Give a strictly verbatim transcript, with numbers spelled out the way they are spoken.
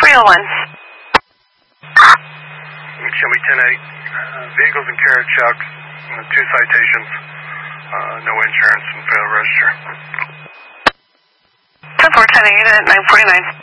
three oh one. Show me ten eight. Uh, vehicles and carriage chucks. Uh, two citations. Uh, no insurance and fail register. ten four, ten eight at nine forty-nine.